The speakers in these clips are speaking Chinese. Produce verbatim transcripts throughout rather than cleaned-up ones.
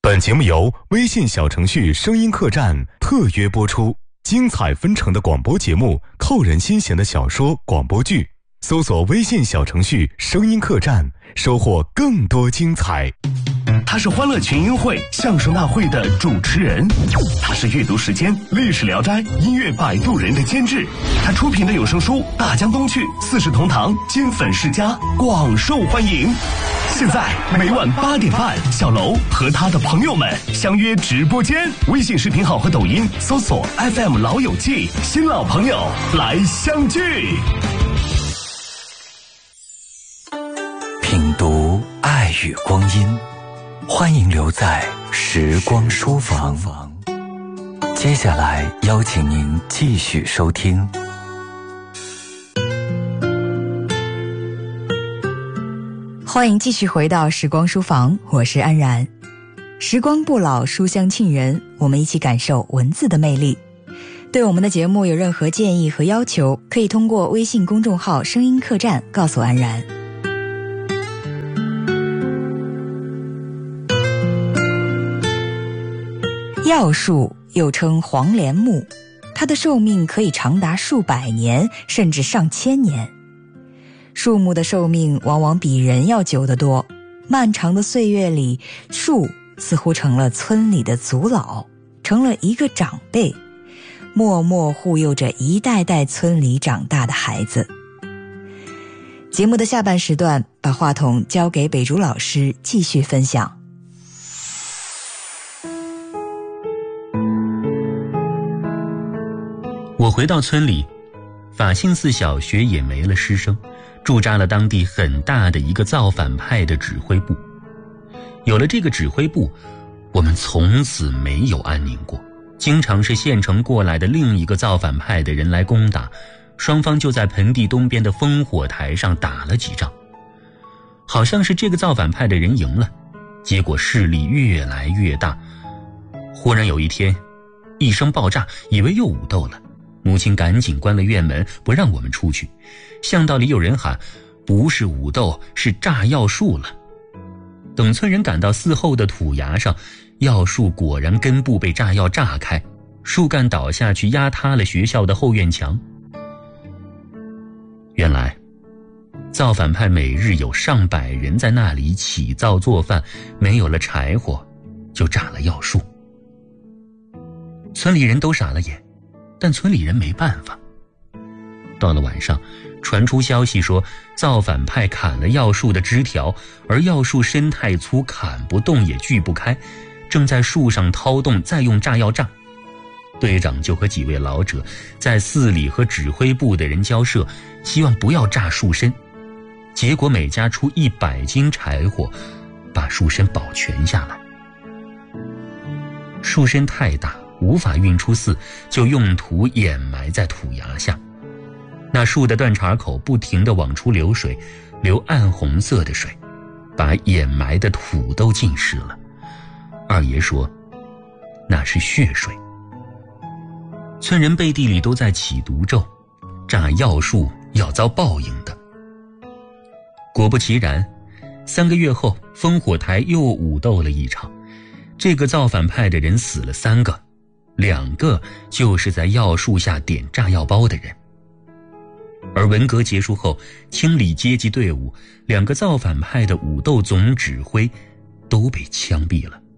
本节目由微信小程序声音客栈特约播出，精彩纷呈的广播节目，扣人心弦的小说广播剧，搜索微信小程序声音客栈，收获更多精彩。 他是欢乐群英会相声大会的主持人，他是阅读时间历史聊斋音乐摆渡人的监制，他出品的有声书《大江东去》四世同堂金粉世家广受欢迎。现在每晚八点半，小楼和他的朋友们相约直播间，微信视频号和抖音搜索 F M 老友记，新老朋友来相聚。 品读爱与光阴，欢迎留在时光书房。接下来邀请您继续收听。 欢迎继续回到时光书房，我是安然。时光不老，书香沁人，我们一起感受文字的魅力。对我们的节目有任何建议和要求，可以通过微信公众号声音客栈告诉安然。药树又称黄连木，它的寿命可以长达数百年，甚至上千年。树木的寿命往往比人要久得多，漫长的岁月里，树似乎成了村里的祖老，成了一个长辈，默默护佑着一代代村里长大的孩子。节目的下半时段，把话筒交给北竹老师继续分享。 我回到村里，法性寺小学也没了师生，驻扎了当地很大的一个造反派的指挥部。有了这个指挥部，我们从此没有安宁过，经常是县城过来的另一个造反派的人来攻打，双方就在盆地东边的烽火台上打了几仗。好像是这个造反派的人赢了，结果势力越来越大。忽然有一天，一声爆炸，以为又武斗了，母亲赶紧关了院门，不让我们出去。巷道里有人喊，不是武斗，是炸药树了。等村人赶到寺后的土崖上，药树果然根部被炸药炸开，树干倒下去压塌了学校的后院墙。原来造反派每日有上百人在那里起灶做饭，没有了柴火就炸了药树。村里人都傻了眼，但村里人没办法。到了晚上，传出消息说造反派砍了药树的枝条，而药树身太粗，砍不动也锯不开，正在树上掏洞，再用炸药炸。队长就和几位老者在寺里和指挥部的人交涉，希望不要炸树身。结果每家出一百斤柴火，把树身保全下来。树身太大，无法运出寺，就用土掩埋在土崖下。那树的断茬口不停地往出流水，流暗红色的水，把掩埋的土都浸湿了。二爷说那是血水。村人背地里都在起毒咒，炸药树要遭报应的。果不其然，三个月后，烽火台又武斗了一场。这个造反派的人死了三个，两个就是在药树下点炸药包的人。而文革结束后，清理阶级队伍，两个造反派的武斗总指挥都被枪毙了。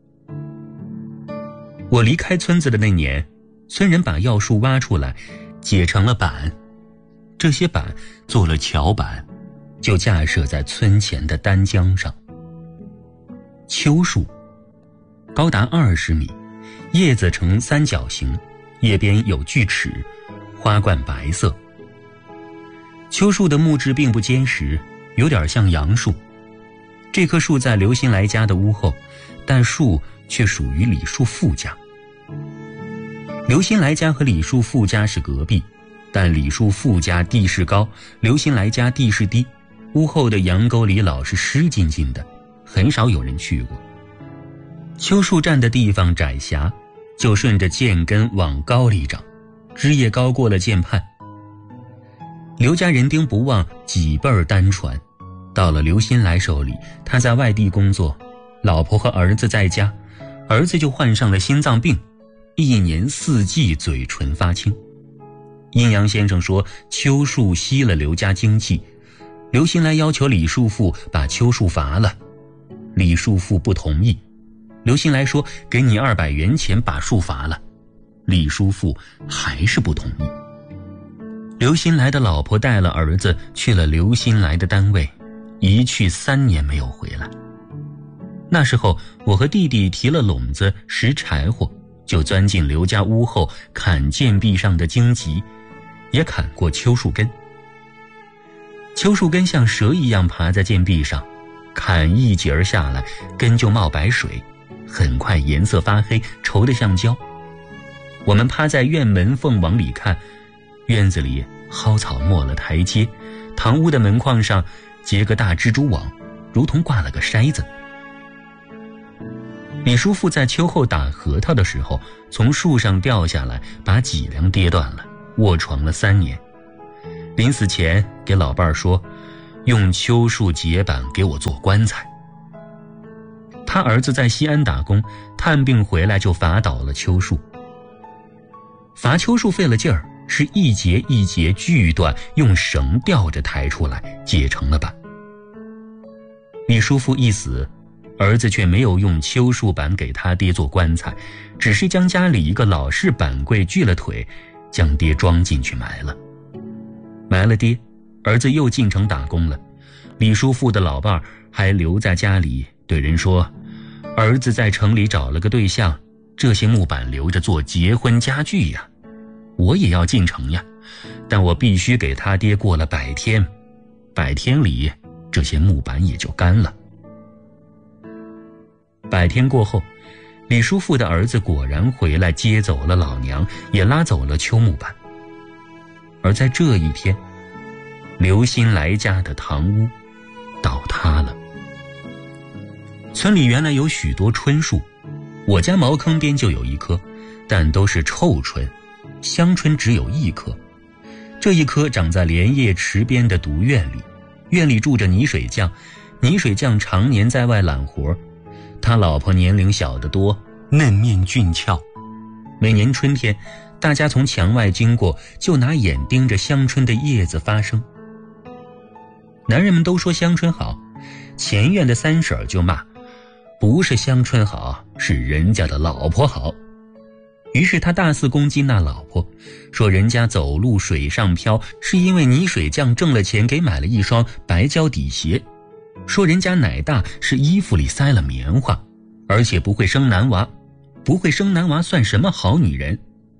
我离开村子的那年，村人把药树挖出来，解成了板，这些板做了桥板，就架设在村前的丹江上。秋树高达二十米，叶子呈三角形，叶边有锯齿，花冠白色。秋树的木质并不坚实，有点像杨树。这棵树在刘新来家的屋后，但树却属于李树富家。刘新来家和李树富家是隔壁，但李树富家地势高，刘新来家地势低，屋后的杨沟里老是湿浸浸的，很少有人去过。秋树站的地方窄狭，就顺着剑根往高里长，枝叶高过了剑畔。刘家人丁不忘几辈儿单传，到了刘新来手里，他在外地工作，老婆和儿子在家， 儿子就患上了心脏病，一年四季嘴唇发青。阴阳先生说邱树吸了刘家精气，刘新来要求李树富把邱树罚了，李树富不同意。刘新来说给你二百元钱把树罚了，李叔父还是不同意。刘新来的老婆带了儿子去了刘新来的单位，一去三年没有回来。那时候我和弟弟提了笼子拾柴火，就钻进刘家屋后砍涧壁上的荆棘，也砍过秋树根。秋树根像蛇一样爬在涧壁上，砍一截下来，根就冒白水，很快颜色发黑，稠得像胶。我们趴在院门缝往里看，院子里蒿草没了台阶，堂屋的门框上结个大蜘蛛网，如同挂了个筛子。李叔父在秋后打核桃的时候，从树上掉下来，把脊梁跌断了，卧床了三年。临死前给老伴儿说，用秋树秸板给我做棺材。他儿子在西安打工，探病回来就伐倒了秋树。伐秋树费了劲儿，是一节一节锯断，用绳吊着抬出来，解成了板。李叔父一死，儿子却没有用秋树板给他爹做棺材，只是将家里一个老式板柜锯了腿，将爹装进去埋了。埋了爹，儿子又进城打工了。李叔父的老伴儿还留在家里对人说，儿子在城里找了个对象，这些木板留着做结婚家具呀，我也要进城呀，但我必须给他爹过了百天，百天里这些木板也就干了。百天过后，李叔父的儿子果然回来接走了老娘，也拉走了秋木板。而在这一天，刘新来家的堂屋倒塌了。村里原来有许多春树，我家茅坑边就有一棵，但都是臭春，香春只有一棵。这一棵长在莲叶池边的独院里，院里住着泥水匠，泥水匠常年在外揽活，他老婆年龄小得多，嫩面俊俏。每年春天，大家从墙外经过，就拿眼盯着香椿的叶子发声。男人们都说香椿好，前院的三婶就骂，不是香椿好，是人家的老婆好。于是他大肆攻击那老婆，说人家走路水上漂，是因为泥水匠挣了钱给买了一双白胶底鞋，说人家奶大是衣服里塞了棉花，而且不会生男娃，不会生男娃算什么好女人。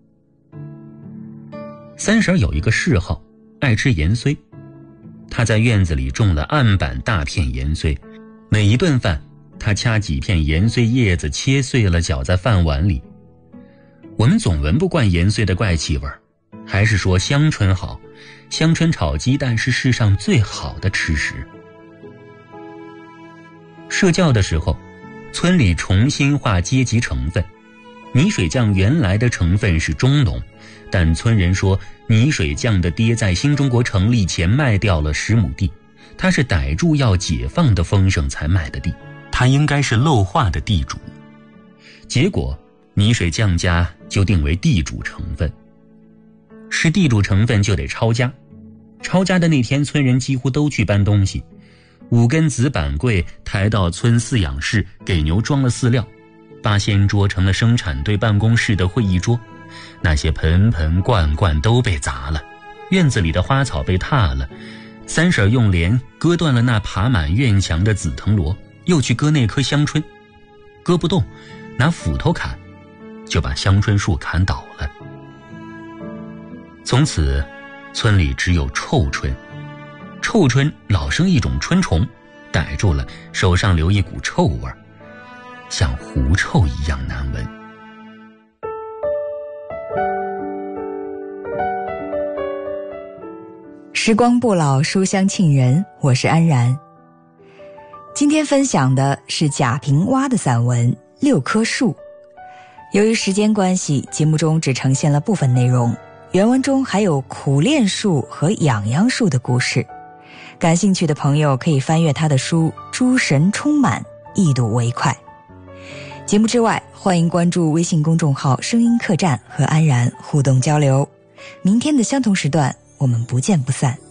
三婶有一个嗜好，爱吃盐绥。她在院子里种了案板大片盐绥，每一顿饭她掐几片盐绥叶子切碎了搅在饭碗里。我们总闻不惯盐绥的怪气味，还是说香椿好，香椿炒鸡蛋是世上最好的吃食。社教的时候，村里重新划阶级成分，泥水匠原来的成分是中农，但村人说泥水匠的爹在新中国成立前卖掉了十亩地，他是逮住要解放的风声才买的地，他应该是漏划的地主。结果泥水匠家就定为地主成分，是地主成分就得抄家。抄家的那天，村人几乎都去搬东西，五根子板柜抬到村饲养室，给牛装了饲料，八仙桌成了生产队办公室的会议桌，那些盆盆罐罐都被砸了，院子里的花草被踏了。三婶用镰割断了那爬满院墙的紫藤萝，又去割那棵香椿，割不动，拿斧头砍，就把香椿树砍倒了。从此村里只有臭椿，臭椿老生一种春虫，逮住了手上留一股臭味，像狐臭一样难闻。 时光不老，书香沁人，我是安然。今天分享的是贾平凹的散文《六棵树》。由于时间关系，节目中只呈现了部分内容，原文中还有苦楝树和痒痒树的故事。感兴趣的朋友可以翻阅他的书《诸神充满》，一睹为快。 节目之外，欢迎关注微信公众号声音客栈和安然互动交流。明天的相同时段，我们不见不散。